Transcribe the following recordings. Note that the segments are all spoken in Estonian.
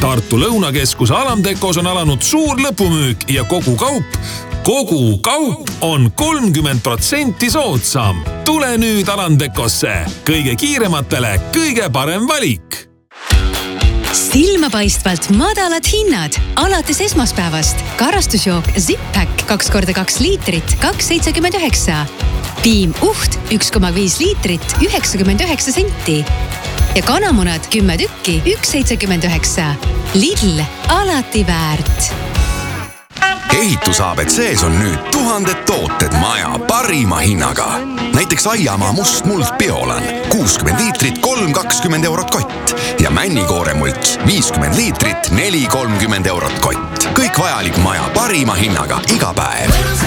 Tartu Lõunakeskuse Alamtekos on alanud suur lõpumüük ja kogu kaup on 30% soodsam. Tule nüüd Alamtekosse. Kõige kiirematele kõige parem valik. Silmapaistvalt madalad hinnad alates esmaspäevast. Karastusjook Zip-Pack 2x2 liitrit 2,79. Piim Uht 1,5 liitrit 99 senti. Ja kanamunad 10 tükki 1,79. Lidl alati väärt. Ehitus ABC-s on nüüd 1000 tooted maja parima hinnaga. Näiteks Aiamaa mustmuld Biolan 60 liitrit 3,20 eurot kott ja männikooremults 50 liitrit 4,30 eurot kott. Kõik vajalik maja parima hinnaga iga päev.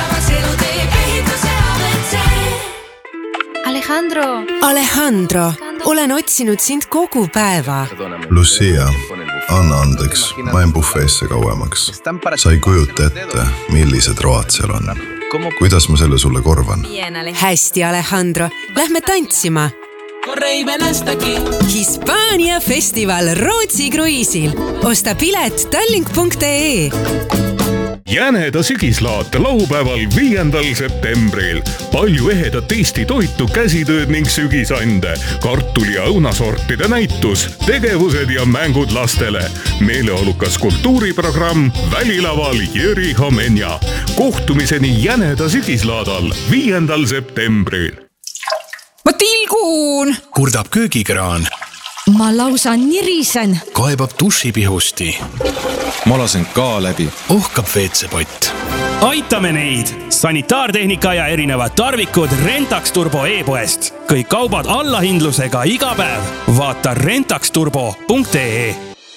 Alejandro, olen otsinud sind kogu päeva. Lucia, anna andeks, ma en bufeesse kauemaks. Sa ei kujuta ette, millised road seal on. Kuidas ma selle sulle korvan? Hästi, Alejandro, lähme tantsima. Hispaania festival Rootsi kruiisil. Osta pilet tallink.ee. Jäneda sügislaate laupäeval 5. septembril. Palju ehedat Eesti toitu, käsitööd ning sügisande, kartuli- ja õunasortide näitus, tegevused ja mängud lastele. Meeleolukas kultuuriprogramm Välilaval Jüri Homenja. Kohtumiseni Jäneda sügislaadal 5. septembril. Ma tilgun! Kurdab köögikraan. Ma lausa nirisen. Kaebab dušipihusti. Ma lasen ka läbi. Uhkab veetsepott. Aitame neid! Sanitaartehnika ja erinevad tarvikud Rentax Turbo e-poest. Kõik kaubad allahindlusega iga päev. Vaata rentaxturbo.ee.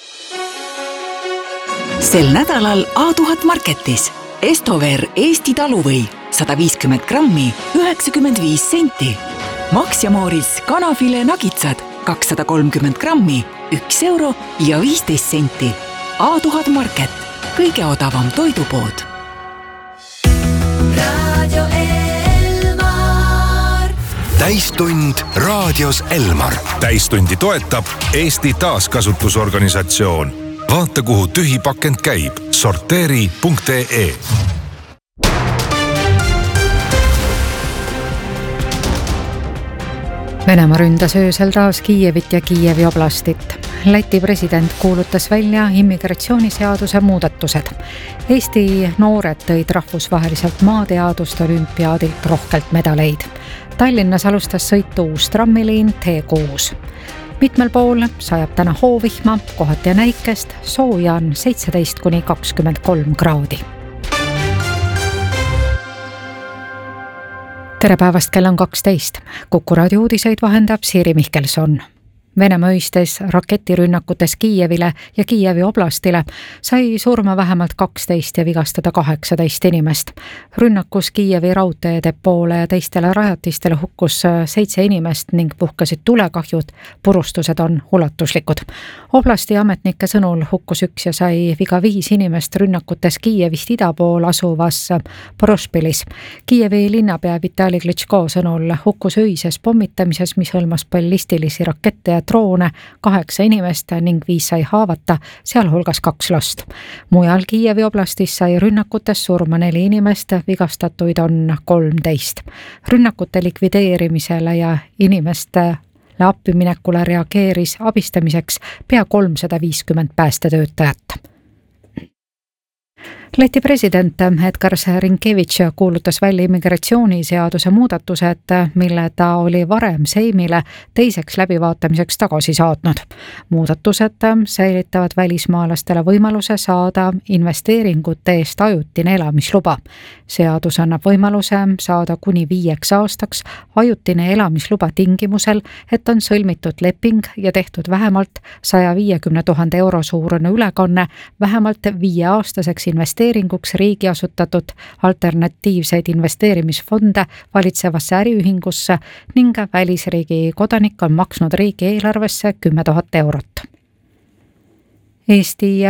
Sel nädalal A1000 Marketis. Estover Eesti taluvõi 150 grammi 95 senti. Max ja Mooris kanafile nagitsad 230 grammi 1 euro ja 15 senti. A1000 Market. Kõige odavam toidupood. Radio Elmar. Täistund raadios Elmar. Täistundi toetab Eesti taaskasutusorganisatsioon. Vaata, kuhu tühi pakend käib. Sorteeri.ee. Venemaa ründas öösel taas Kiievit ja Kiievi oblastit. Läti president kuulutas välja immigratsiooniseaduse muudatused. Eesti noored tõid rahvusvaheliselt maateaduste olümpiaadilt rohkelt medaleid. Tallinnas alustas sõitu uus trammiliin T6. Mitmel pool sajab täna hoovihma, kohati näikest, sooja on 17–23 kraadi. Tere päevast, kell on 12. Kuku raadio uudiseid vahendab Siiri Mihkelson. Venemaa öistes raketirünnakutes Kiievile ja Kiievi oblastile sai surma vähemalt 12 ja vigastada 18 inimest. Rünnakus Kiievi raudteedepoole ja teistele rajatistele hukkus 7 inimest ning puhkasid tulekahjud, purustused on ulatuslikud. Oblasti ametnike sõnul hukkus 1 ja sai viga 5 inimest rünnakutes Kiievist ida pool asuvas Porošpilis. Kiievi linnapea Vitali Klitschko sõnul hukkus öises pommitamises, mis hõlmas ballistilisi rakette ja droone 8 inimest ning 5 sai haavata, sealhulgas 2 last. Mujal Kiievi oblastis sai rünnakutes surma 4 inimest, vigastatuid on 13. Rünnakute likvideerimisele ja inimeste appiminekule reageeris abistamiseks pea 350 päästetöötajat. Läti president Edgars Rinkevitš kuulutas välja immigratsiooniseaduse muudatused, mille ta oli varem Seimile teiseks läbivaatamiseks tagasi saatnud. Muudatused säilitavad välismaalastele võimaluse saada investeeringute eest ajutine elamisluba. Seadus annab võimaluse saada kuni 5 aastaks ajutine elamisluba tingimusel, et on sõlmitud leping ja tehtud vähemalt 150 000 euro suurune ülekanne vähemalt 5-aastaseks investeeringuks riigi asutatud alternatiivseid investeerimisfonde valitsevasse äriühingusse ning välisriigi kodanik on maksnud riigi eelarvesse 10 000 eurot. Eesti